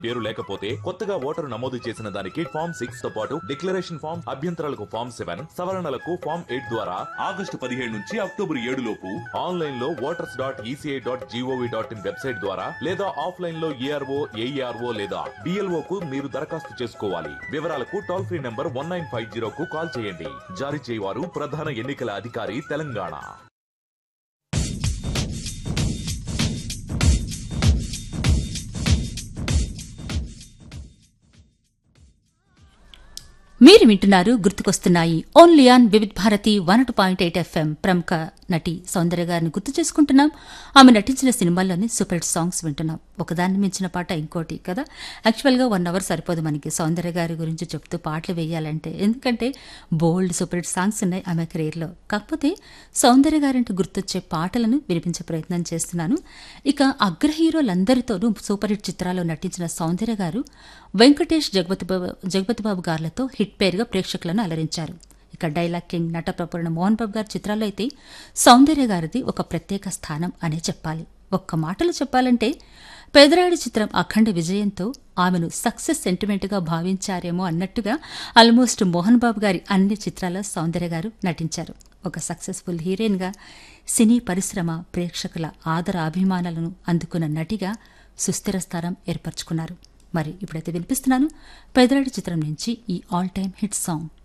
పేరు లేకపోతే కొత్తగా ఓటరు నమోదు చేసిన దానికి ఫామ్ 6 తో పాటు డిక్లరేషన్ ఫామ్, అభ్యంతరాలకు ఫామ్ 7, సవరణలకు ఫామ్ 8 ద్వారా ఆగస్టు 17 నుంచి అక్టోబర్ 7 లోపు ఆన్లైన్ లో voters.eci.gov.in వెబ్సైట్ ద్వారా లేదా ఆఫ్లైన్ లో ఏఆర్ఓ, ఏఈఆర్ఓ లేదా బిఎల్ఓ కు మీరు దరఖాస్తు చేసుకోవాలి. వివరాలకు టోల్ ఫ్రీ నంబర్ 1950 కు కాల్ చేయండి. జారీ చేయవారు ప్రధాన ఎన్నికల అధికారి, తెలంగాణ. మీరు వింటున్నారు గుర్తుకొస్తున్నాయి only on Vividh Bharati 102.8 FM. ప్రముఖ నటి సౌందర్య గారిని గుర్తు చేసుకుంటున్నాం. ఆమె నటించిన సినిమాల్లోని సూపర్ హిట్ సాంగ్స్ వింటున్నాం. ఒకదాన్ని మించిన పాట ఇంకోటి కదా. యాక్చువల్గా 1 అవర్ సరిపోదు మనకి సౌందర్య గారి గురించి చెప్తూ పాటలు వేయాలంటే. ఎందుకంటే బోల్డ్ సూపర్ హిట్ సాంగ్స్ ఉన్నాయి ఆమె కెరీర్లో. కాకపోతే సౌందర్య గారంటే గుర్తొచ్చే పాటలను వినిపించే ప్రయత్నం చేస్తున్నాను. ఇక అగ్ర హీరోలందరితోనూ సూపర్ హిట్ చిత్రాల్లో నటించిన సౌందర్య గారు వెంకటేష్, జగపతి బాబు గారులతో హిట్ పేరుగా ప్రేక్షకులను అలరించారు. ఇక డైలాగ్ కింగ్, నటప్రపూర్ణ మోహన్ బాబు గారి చిత్రాల్లో అయితే సౌందర్య గారిది ఒక ప్రత్యేక స్థానం అనే చెప్పాలి. ఒక్క మాటలో చెప్పాలంటే పెదరాయుడు చిత్రం అఖండ విజయంతో ఆమెను సక్సెస్ సెంటిమెంట్గా భావించారేమో అన్నట్టుగా ఆల్మోస్ట్ మోహన్ బాబు గారి అన్ని చిత్రాల్లో సౌందర్య గారు నటించారు. ఒక సక్సెస్ఫుల్ హీరోయిన్గా సినీ పరిశ్రమ ప్రేక్షకుల ఆదర అభిమానాలను అందుకున్న నటిగా సుస్థిర స్థానం ఏర్పరచుకున్నారు. మరి ఇప్పుడైతే వినిపిస్తున్నాను పెదరాయుడు చిత్రం నుంచి ఈ ఆల్ టైమ్ హిట్ సాంగ్.